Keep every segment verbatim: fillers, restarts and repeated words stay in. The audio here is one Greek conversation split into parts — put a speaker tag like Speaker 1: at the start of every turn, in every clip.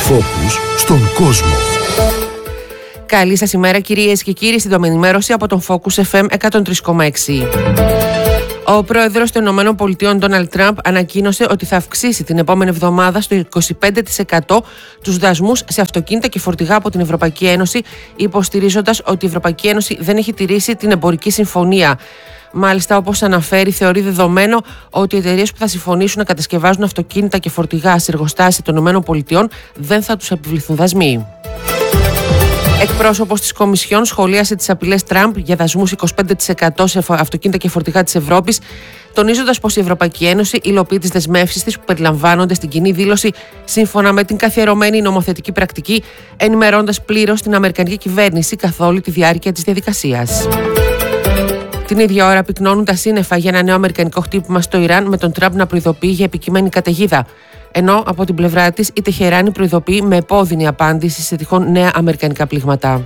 Speaker 1: Φόκους στον κόσμο.
Speaker 2: Καλή σας ημέρα κυρίες και κύριοι, στην ενημέρωση από τον Focus εφ εμ εκατόν τρία κόμμα έξι. Ο πρόεδρος των Ηνωμένων Πολιτειών Ντόναλντ Τραμπ ανακοίνωσε ότι θα αυξήσει την επόμενη εβδομάδα στο είκοσι πέντε τοις εκατό τους δασμούς σε αυτοκίνητα και φορτηγά από την Ευρωπαϊκή Ένωση, υποστηρίζοντας ότι η Ευρωπαϊκή Ένωση δεν έχει τηρήσει την εμπορική συμφωνία. Μάλιστα, όπως αναφέρει, θεωρεί δεδομένο ότι οι εταιρείες που θα συμφωνήσουν να κατασκευάζουν αυτοκίνητα και φορτηγά σε εργοστάσια των ΗΠΑ δεν θα τους επιβληθούν δασμοί. Εκπρόσωπος της Κομισιόν σχολίασε τις απειλές Τραμπ για δασμούς είκοσι πέντε τοις εκατό σε αυτοκίνητα και φορτηγά της Ευρώπης, τονίζοντας πως η Ευρωπαϊκή Ένωση υλοποιεί τις δεσμεύσεις της που περιλαμβάνονται στην κοινή δήλωση σύμφωνα με την καθιερωμένη νομοθετική πρακτική, ενημερώνοντας πλήρως την Αμερικανική κυβέρνηση καθ' όλη τη διάρκεια της διαδικασίας. Την ίδια ώρα πυκνώνουν τα σύννεφα για ένα νέο αμερικανικό χτύπημα στο Ιράν, με τον Τραμπ να προειδοποιεί για επικείμενη καταιγίδα. Ενώ από την πλευρά της η Τεχεράνη προειδοποιεί με επώδυνη απάντηση σε τυχόν νέα αμερικανικά πλήγματα.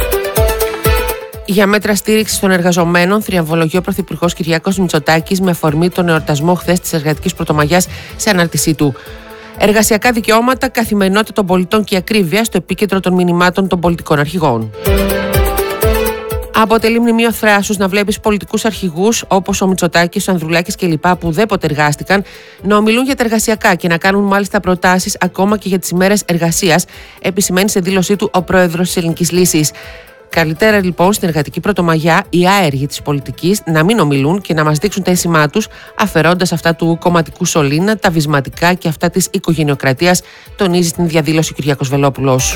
Speaker 2: Για μέτρα στήριξης των εργαζομένων, θριαμβολογεί ο Πρωθυπουργός Κυριάκος Μητσοτάκης με αφορμή τον εορτασμό χθες της Εργατικής Πρωτομαγιάς σε ανάρτησή του. Εργασιακά δικαιώματα, καθημερινότητα των πολιτών και η ακρίβεια στο επίκεντρο των μηνυμάτων των πολιτικών αρχηγών. Αποτελεί μνημείο θράσους να βλέπεις πολιτικούς αρχηγούς όπως ο Μητσοτάκης, ο Ανδρουλάκης κλπ. Που ουδέποτε εργάστηκαν να ομιλούν για τα εργασιακά και να κάνουν μάλιστα προτάσεις ακόμα και για τις ημέρες εργασίας, επισημαίνει σε δήλωσή του ο πρόεδρος της Ελληνικής Λύσης. Καλύτερα λοιπόν στην Εργατική Πρωτομαγιά οι άεργοι της πολιτικής να μην ομιλούν και να μας δείξουν τα αίσθημά τους, αφαιρώντας αυτά του κομματικού σωλήνα, τα βυσματικά και αυτά της οικογενειοκρατίας, τονίζει στην διαδήλωση ο Κυριάκος Βελόπουλος.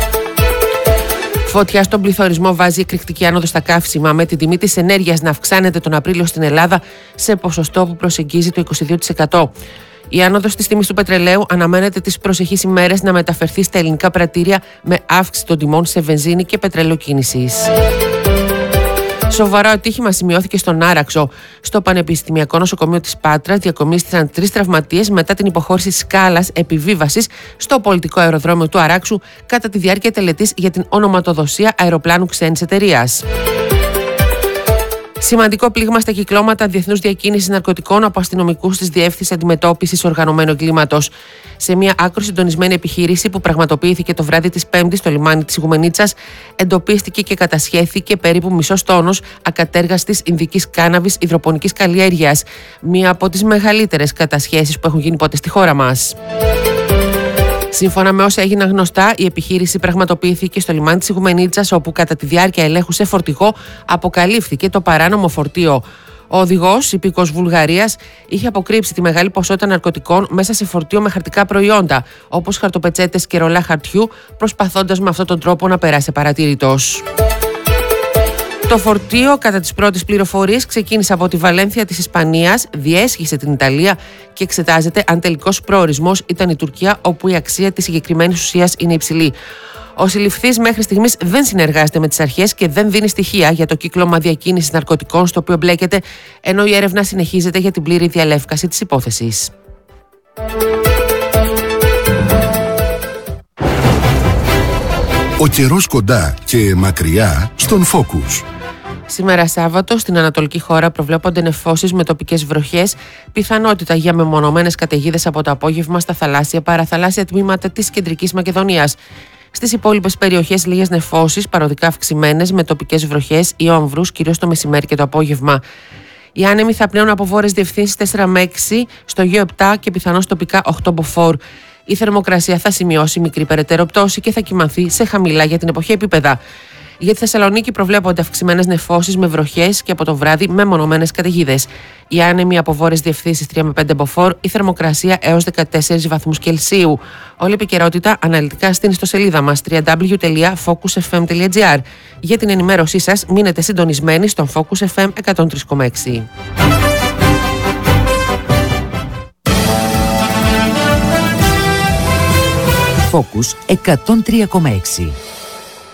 Speaker 2: Φωτιά στον πληθωρισμό βάζει εκρηκτική άνοδο στα καύσιμα, με την τιμή της ενέργειας να αυξάνεται τον Απρίλιο στην Ελλάδα σε ποσοστό που προσεγγίζει το είκοσι δύο τοις εκατό. Η άνοδος της τιμής του πετρελαίου αναμένεται τις προσεχείς ημέρες να μεταφερθεί στα ελληνικά πρατήρια, με αύξηση των τιμών σε βενζίνη και πετρελαιοκίνησης. Σοβαρό ατύχημα σημειώθηκε στον Άραξο. Στο Πανεπιστημιακό Νοσοκομείο της Πάτρας διακομίστηκαν τρεις τραυματίες μετά την υποχώρηση σκάλας επιβίβασης στο πολιτικό αεροδρόμιο του Αράξου κατά τη διάρκεια τελετής για την ονοματοδοσία αεροπλάνου ξένης εταιρείας. Σημαντικό πλήγμα στα κυκλώματα διεθνούς διακίνησης ναρκωτικών από αστυνομικούς της Διεύθυνσης Αντιμετώπισης Οργανωμένου Εγκλήματος. Σε μια άκρο συντονισμένη επιχείρηση που πραγματοποιήθηκε το βράδυ της Πέμπτης στο λιμάνι της Ιγουμενίτσας, εντοπίστηκε και κατασχέθηκε περίπου μισός τόνος ακατέργαστης ινδικής κάναβης υδροπονικής καλλιέργειας. Μία από τις μεγαλύτερες κατασχέσεις που έχουν γίνει ποτέ στη χώρα μας. Σύμφωνα με όσα έγιναν γνωστά, η επιχείρηση πραγματοποιήθηκε στο λιμάνι της Ιγουμενίτσας, όπου κατά τη διάρκεια ελέγχου σε φορτηγό αποκαλύφθηκε το παράνομο φορτίο. Ο οδηγός, υπήκος Βουλγαρίας, είχε αποκρύψει τη μεγάλη ποσότητα ναρκωτικών μέσα σε φορτίο με χαρτικά προϊόντα, όπως χαρτοπετσέτες και ρολά χαρτιού, προσπαθώντας με αυτόν τον τρόπο να περάσει απαρατήρητος. Το φορτίο, κατά τις πρώτες πληροφορίες, ξεκίνησε από τη Βαλένθια της Ισπανίας, διέσχισε την Ιταλία και εξετάζεται αν τελικός προορισμός ήταν η Τουρκία, όπου η αξία της συγκεκριμένης ουσίας είναι υψηλή. Ο συλληφθής μέχρι στιγμής δεν συνεργάζεται με τις αρχές και δεν δίνει στοιχεία για το κύκλωμα διακίνησης ναρκωτικών στο οποίο μπλέκεται, ενώ η έρευνα συνεχίζεται για την πλήρη διαλεύκαση της υπόθεσης.
Speaker 1: Ο καιρός κοντά και μακριά στον Focus.
Speaker 2: Σήμερα Σάββατο στην Ανατολική χώρα προβλέπονται νεφώσεις με τοπικές βροχές, πιθανότητα για μεμονωμένες καταιγίδες από το απόγευμα στα θαλάσσια παραθαλάσσια τμήματα της Κεντρικής Μακεδονίας. Στις υπόλοιπες περιοχές λίγες νεφώσεις, παροδικά αυξημένες με τοπικές βροχές ή όμβρους, κυρίως το μεσημέρι και το απόγευμα. Οι άνεμοι θα πνέουν από βόρειες διευθύνσεις τέσσερα με έξι, στο Αιγαίο επτά και πιθανώς τοπικά οκτώ μποφόρ. Η θερμοκρασία θα σημειώσει μικρή περαιτέρω πτώση και θα κυμανθεί σε χαμηλά για την εποχή επίπεδα. Για τη Θεσσαλονίκη προβλέπονται αυξημένες νεφώσεις με βροχές και από το βράδυ μεμονωμένες καταιγίδες. Οι άνεμοι από βόρειες διευθύνσεις τρία με πέντε μποφόρ, η θερμοκρασία έως δεκατέσσερις βαθμούς Κελσίου. Όλη η επικαιρότητα αναλυτικά στην ιστοσελίδα μας double-u double-u double-u τελεία focus f m τελεία g r. Για την ενημέρωσή σας μείνετε συντονισμένοι στον Focus εφ εμ εκατόν τρία κόμμα έξι.
Speaker 3: Focus εκατόν τρία κόμμα έξι.